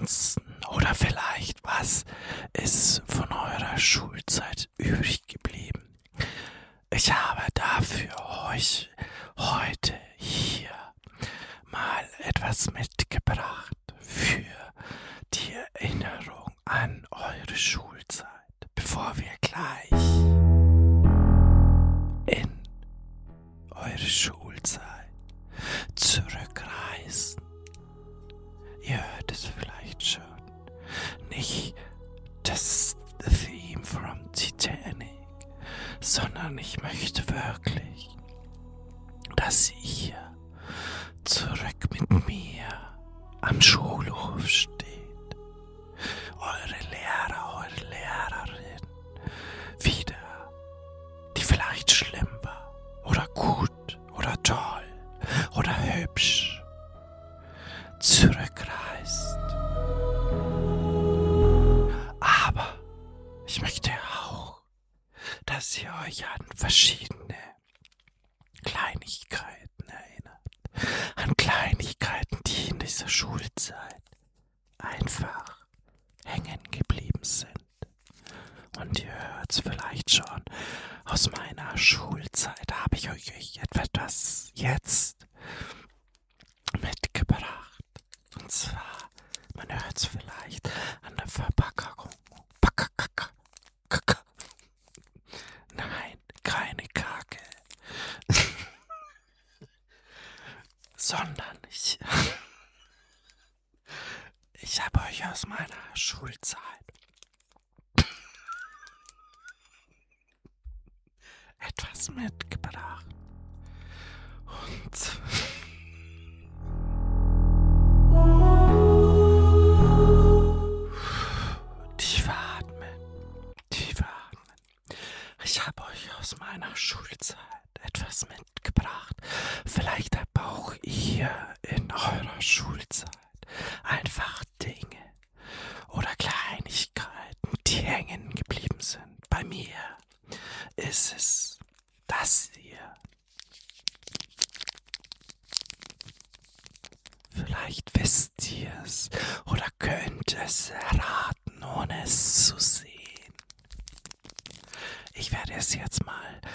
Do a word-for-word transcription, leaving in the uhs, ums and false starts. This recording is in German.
Ansonsten, oder vielleicht, was ist von eurer Schulzeit übrig geblieben? Ich habe dafür euch heute hier mal etwas mitgebracht für die Erinnerung an eure Schulzeit, bevor wir gleich in eure Schulzeit zurückreisen. Ihr hört es vielleicht schon, nicht das Theme from Titanic, sondern ich möchte wirklich, dass ihr zurück mit mir am Schulhof steht. Eure Lehrer, eure Lehrerin, wieder, die vielleicht schlimm war, oder gut, oder toll, oder hübsch, zurückreist. Aber ich möchte auch, dass ihr euch an verschiedene Kleinigkeiten erinnert. An Kleinigkeiten, die in dieser Schulzeit einfach hängen geblieben sind. Und ihr hört es vielleicht schon, aus meiner Schulzeit habe ich euch etwas jetzt mitgebracht. Und zwar, man hört es vielleicht an der Verpackung. Nein, keine Kacke. Sondern ich, ich habe euch aus meiner Schulzeit etwas mitgebracht. Und tief atmen, tief atmen. Ich habe euch aus meiner Schulzeit etwas mitgebracht. Vielleicht habt auch ihr in eurer Schulzeit einfach Dinge oder Kleinigkeiten, die hängen geblieben sind. Bei mir ist es das hier. Vielleicht wisst ihr es oder könnt es erraten, ohne es zu sehen. Ich werde es jetzt mal